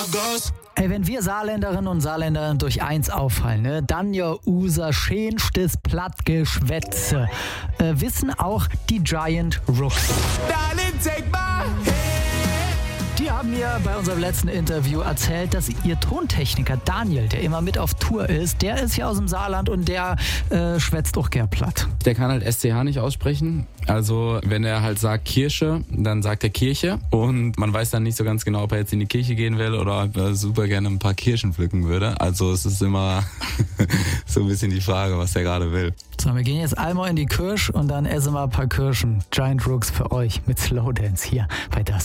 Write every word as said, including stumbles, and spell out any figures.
Ey, wenn wir Saarländerinnen und Saarländer durch eins auffallen, ne, dann ja unser schönstes Plattgeschwätze. Äh, wissen auch die Giant Rooks. Die haben mir bei unserem letzten Interview erzählt, dass ihr Tontechniker Daniel, der immer mit auf Tour ist, der ist ja aus dem Saarland und der äh, schwätzt auch gern platt. Der kann halt S C H nicht aussprechen. Also wenn er halt sagt Kirche, dann sagt er Kirche. Und man weiß dann nicht so ganz genau, ob er jetzt in die Kirche gehen will oder ob er super gerne ein paar Kirschen pflücken würde. Also es ist immer so ein bisschen die Frage, was er gerade will. So, wir gehen jetzt einmal in die Kirche und dann essen wir ein paar Kirschen. Giant Rooks für euch mit Slowdance hier bei Das